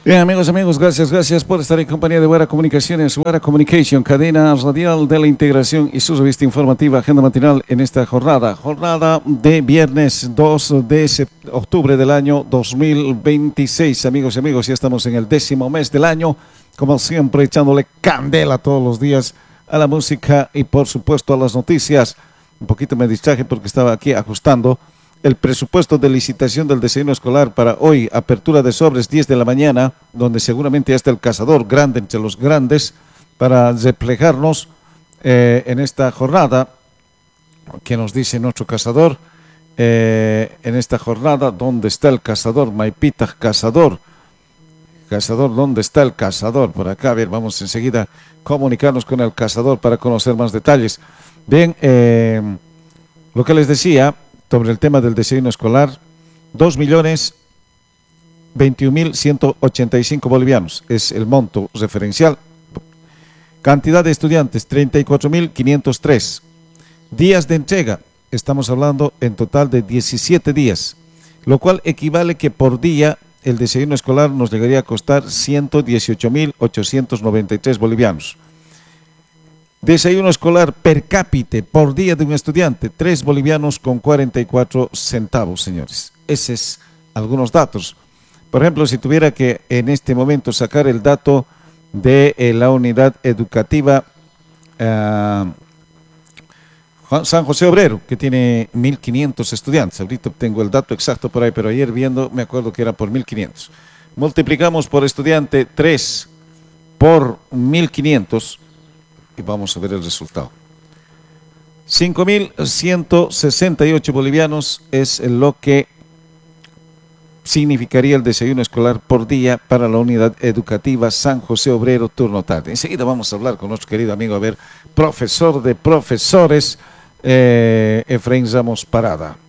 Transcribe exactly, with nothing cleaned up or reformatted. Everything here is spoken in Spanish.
Bien, amigos, amigos, gracias, gracias por estar en compañía de Guara Comunicaciones, Guara Communication, cadena radial de la integración y su revista informativa, agenda matinal en esta jornada, jornada de viernes dos de octubre del año dos mil veintiséis. Amigos y amigos, ya estamos en el décimo mes del año, como siempre echándole candela todos los días a la música y por supuesto a las noticias. Un poquito me distraje porque estaba aquí ajustando el presupuesto de licitación del desayuno escolar para hoy, apertura de sobres diez de la mañana, donde seguramente ya está el cazador grande entre los grandes para replegarnos eh, en esta jornada. ¿Qué nos dice nuestro cazador? Eh, en esta jornada, ¿dónde está el cazador? Maipita, cazador. Cazador, ¿dónde está el cazador? Por acá, a ver, vamos enseguida a comunicarnos con el cazador para conocer más detalles. Bien, eh, lo que les decía sobre el tema del desayuno escolar, dos millones veintiún mil ciento ochenta y cinco bolivianos es el monto referencial. Cantidad de estudiantes, treinta y cuatro mil quinientos tres. Días de entrega, estamos hablando en total de diecisiete días, lo cual equivale que por día el desayuno escolar nos llegaría a costar ciento dieciocho mil ochocientos noventa y tres bolivianos. Desayuno escolar per cápita por día de un estudiante, tres bolivianos con cuarenta y cuatro centavos, señores. Esos es algunos datos. Por ejemplo, si tuviera que en este momento sacar el dato de eh, la unidad educativa uh, San José Obrero, que tiene mil quinientos estudiantes. Ahorita tengo el dato exacto por ahí, pero ayer viendo me acuerdo que era por mil quinientos. Multiplicamos por estudiante tres por mil quinientos. Y vamos a ver el resultado. cinco mil ciento sesenta y ocho bolivianos es lo que significaría el desayuno escolar por día para la unidad educativa San José Obrero turno tarde. Enseguida vamos a hablar con nuestro querido amigo, a ver, profesor de profesores, eh, Efraín Ramos Parada.